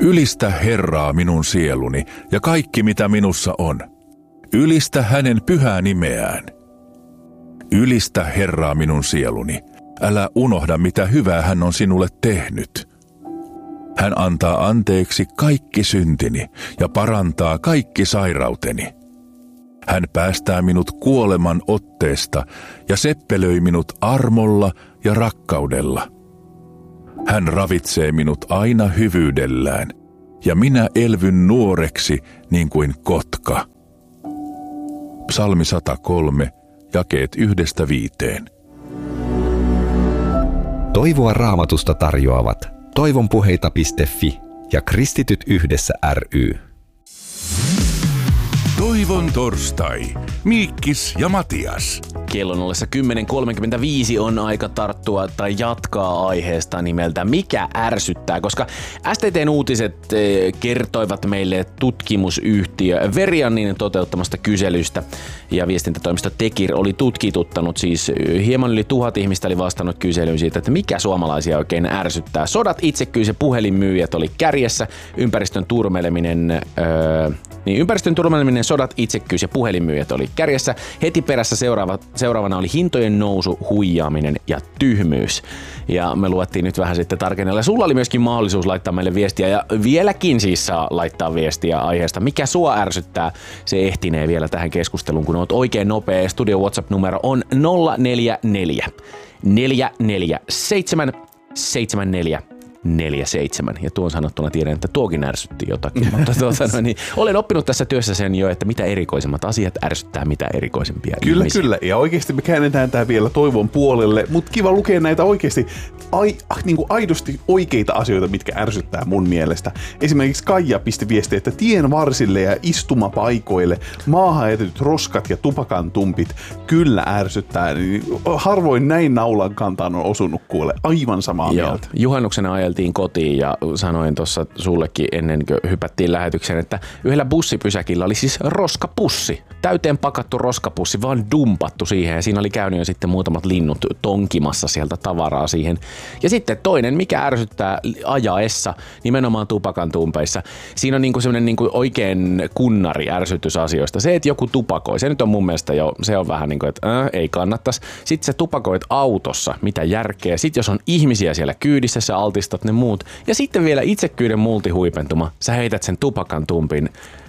Ylistä Herraa minun sieluni ja kaikki mitä minussa on. Ylistä hänen pyhää nimeään. Ylistä Herraa minun sieluni. Älä unohda mitä hyvää hän on sinulle tehnyt. Hän antaa anteeksi kaikki syntini ja parantaa kaikki sairauteni. Hän päästää minut kuoleman otteesta ja seppelöi minut armolla ja rakkaudella. Hän ravitsee minut aina hyvyydellään, ja minä elvyn nuoreksi niin kuin kotka. Psalmi 103, jakeet 1-5. Toivoa Raamatusta tarjoavat toivonpuheita.fi ja Kristityt yhdessä ry. Toivon torstai. Miikkis ja Matias. Kellon ollessa 10.35 on aika tarttua tai jatkaa aiheesta nimeltä Mikä ärsyttää, koska STT:n uutiset kertoivat meille tutkimusyhtiö Veriannin toteuttamasta kyselystä ja viestintätoimisto Tekir oli tutkituttanut, siis hieman yli 1000 ihmistä oli vastannut kyselyyn siitä, että mikä suomalaisia oikein ärsyttää. Sodat, itsekkyys ja puhelinmyyjät oli kärjessä, ympäristön turmeleminen, sodat, itsekkyys ja puhelinmyyjät oli kärjessä. Heti perässä seuraavana oli hintojen nousu, huijaaminen ja tyhmyys. Ja me luettiin nyt vähän sitten tarkennella. Sulla oli myöskin mahdollisuus laittaa meille viestiä ja vieläkin siis saa laittaa viestiä aiheesta. Mikä sua ärsyttää? Se ehtinee vielä tähän keskusteluun, kun oot oikein nopea. Studio WhatsApp-numero on 044 447 7447. Ja tuon sanottuna tiedän, että tuokin ärsytti jotakin. Mutta olen oppinut tässä työssä sen jo, että mitä erikoisemmat asiat ärsyttää mitä erikoisempia ihmisiä. Kyllä. Ja oikeasti me käännetään tää vielä toivon puolelle, mutta kiva lukea näitä oikeasti niin aidosti oikeita asioita, mitkä ärsyttää mun mielestä. Esimerkiksi Kaija pisti viestiä, että tien varsille ja istumapaikoille maahan jätetyt roskat ja tupakan tumpit kyllä ärsyttää. Harvoin näin naulan kantaan on osunut kuule. Aivan samaa mieltä. Juhannuksena ajeltiin kotiin ja sanoin tuossa sullekin ennen kuin hypättiin lähetykseen, että yhdellä bussipysäkillä oli siis roskapussi. Täyteen pakattu roskapussi, vaan dumpattu siihen ja siinä oli käynyt jo sitten muutamat linnut tonkimassa sieltä tavaraa siihen. Ja sitten toinen, mikä ärsyttää ajaessa, nimenomaan tupakan tumpeissa. Siinä on niinku semmoinen niinku oikein kunnari ärsytys asioista. Se, että joku tupakoi, se nyt on mun mielestä jo, se on vähän niin kuin, että ei kannattais. Sitten sä tupakoit autossa, mitä järkeä. Sitten jos on ihmisiä siellä kyydissä, sä altistat ne muut. Ja sitten vielä itsekyyden multihuipentuma. Sä heität sen tupakan tumpin,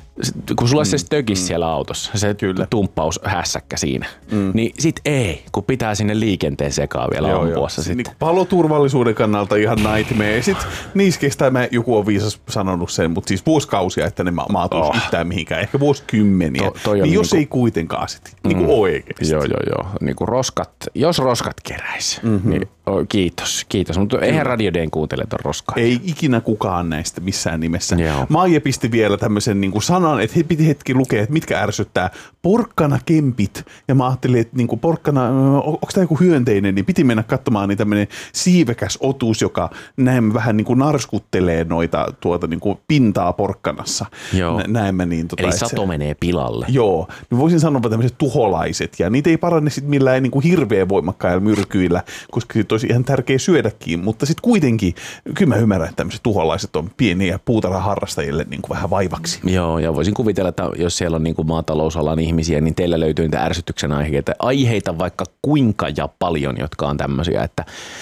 kun sulla on se stökis siellä autossa, se tumppaus hässäkkä siinä, niin sit ei, kun pitää sinne liikenteen sekaan vielä ampuassa sitten. Niin paloturvallisuuden kannalta ihan nightmare. Sitten niissä kestää, joku on viisas sanonut sen, mutta siis vuosikausia, että ne maatuisi yhtään mihinkään, ehkä vuosikymmeniä. Niin jos ei kuitenkaan sitten, niin kuin oikeasti. Joo. Niin kuin jos roskat keräisi, niin kiitos. Mutta eihän Radio D:n kuuntele ton roskaa. Ei ikinä kukaan näistä missään nimessä. Maija pisti vielä tämmöisen niin kuin sanan, että piti hetki lukea, että mitkä ärsyttää. Porkkanakempit. Ja mä ajattelin, että niin kuin porkkana, onko tämä joku hyönteinen, niin piti mennä katsomaan niin tämmöinen siivekäs otus, joka näemme vähän niin kuin narskuttelee noita niin kuin pintaa porkkanassa. Näemme niin. Eli sato menee pilalle. Joo. Niin voisin sanoa tämmöiset tuholaiset. Ja niitä ei parane sitten millään niin kuin hirveän voimakkailla myrkyillä, koska sit olisi ihan tärkeä syödäkin. Mutta sitten kuitenkin, kyllä mä ymmärrän, että tämmöiset tuholaiset on pieniä puutarhaharrastajille niin kuin vähän vaivaksi. Joo, ja voisin kuvitella, että jos siellä on niin kuin maatalousalan ihmisiä, niin teillä löytyy niitä ärsytyksen aiheita vaikka kuinka ja paljon, jotka on tämmöisiä, että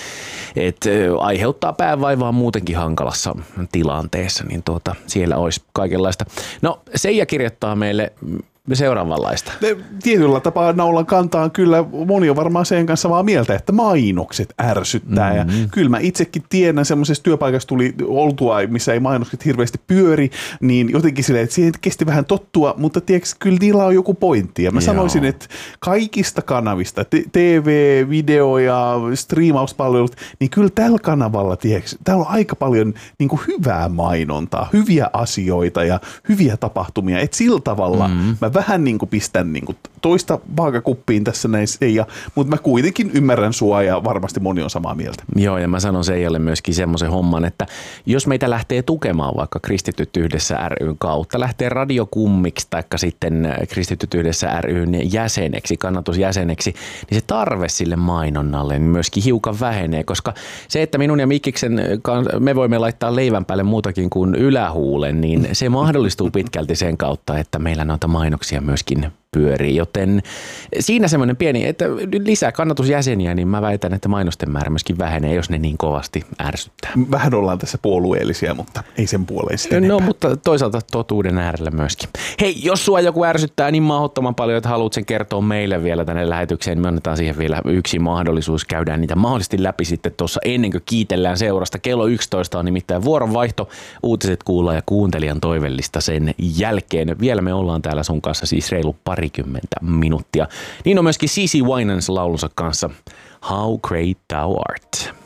aiheuttaa päävaivaa muutenkin hankalassa tilanteessa, niin siellä olisi kaikenlaista. No, Seija kirjoittaa meille seuraavanlaista. Tietyllä tapaa naulan kantaan kyllä moni on varmaan sen kanssa samaa mieltä, että mainokset ärsyttää. Ja kyllä mä itsekin tiedän, semmoisessa työpaikassa tuli oltua, missä ei mainokset hirveästi pyöri, niin jotenkin silleen, että siihen kesti vähän tottua, mutta tiedätkö, kyllä niillä on joku pointti. Ja mä sanoisin, että kaikista kanavista, TV, video ja striimauspalvelut, niin kyllä tällä kanavalla, tiedätkö, täällä on aika paljon niin kuin hyvää mainontaa, hyviä asioita ja hyviä tapahtumia. Että sillä tavalla mä vähän niin kuin pistän niin kuin toista vaakakuppiin tässä näissä, mutta mä kuitenkin ymmärrän sua ja varmasti moni on samaa mieltä. Joo, ja mä sanon Seijalle myöskin semmoisen homman, että jos meitä lähtee tukemaan vaikka Kristityt yhdessä ry:n kautta, lähtee radiokummiksi tai sitten Kristityt yhdessä ry:n jäseneksi, kannatusjäseneksi, niin se tarve sille mainonnalle myöskin hiukan vähenee, koska se, että minun ja Mikkiksen me voimme laittaa leivän päälle muutakin kuin ylähuulen, niin se mahdollistuu pitkälti sen kautta, että meillä noita mainoksia myöskin pyörii, joten siinä semmoinen pieni, että lisää kannatusjäseniä, niin mä väitän, että mainosten määrä myöskin vähenee, jos ne niin kovasti ärsyttää. Vähän ollaan tässä puolueellisia, mutta ei sen puoleen sitten No, mutta toisaalta totuuden äärellä myöskin. Hei, jos sua joku ärsyttää niin mahdottoman paljon, että haluat sen kertoa meille vielä tänne lähetykseen, niin me annetaan siihen vielä yksi mahdollisuus. Käydään niitä mahdollisesti läpi sitten tuossa ennen kuin kiitellään seurasta. Kello 11 on nimittäin vuoronvaihto. Uutiset kuullaan ja kuuntelijan toivellista sen jälkeen. Vielä me ollaan täällä sun kanssa siis reilu 20 minuuttia. Niin on myöskin CeCe Winans laulunsa kanssa How Great Thou Art.